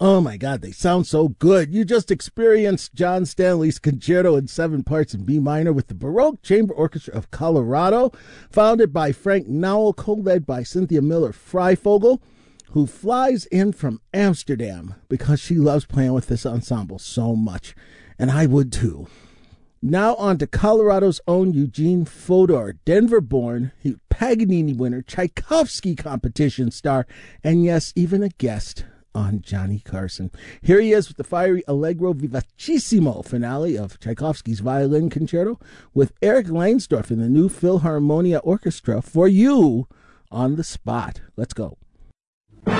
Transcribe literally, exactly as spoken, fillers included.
Oh my God, they sound so good. You just experienced John Stanley's Concerto in seven parts in B minor with the Baroque Chamber Orchestra of Colorado, founded by Frank Nowell, co-led by Cynthia Miller-Freifogel, who flies in from Amsterdam because she loves playing with this ensemble so much. And I would too. Now on to Colorado's own Eugene Fodor, Denver-born, Paganini winner, Tchaikovsky competition star, and yes, even a guest on Johnny Carson. Here he is with the fiery Allegro Vivacissimo finale of Tchaikovsky's Violin Concerto with Eric Leinsdorf in the new Philharmonia Orchestra for you on the spot. Let's go.